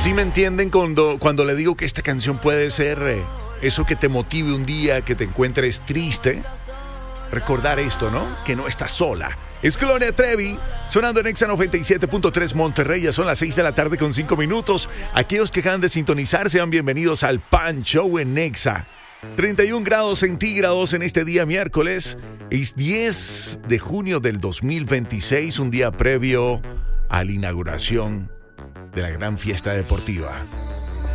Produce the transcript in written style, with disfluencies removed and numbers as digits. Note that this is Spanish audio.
¿Sí me entienden cuando le digo que esta canción puede ser eso que te motive un día que te encuentres triste? Recordar esto, ¿no? Que no estás sola. Es Gloria Trevi, sonando en Exa 97.3 Monterrey. Ya son las 6 de la tarde con 5 minutos. Aquellos que acaban de sintonizar, sean bienvenidos al Pan Show en Exa. 31 grados centígrados en este día miércoles. Es 10 de junio del 2026, un día previo a la inauguración de la gran fiesta deportiva.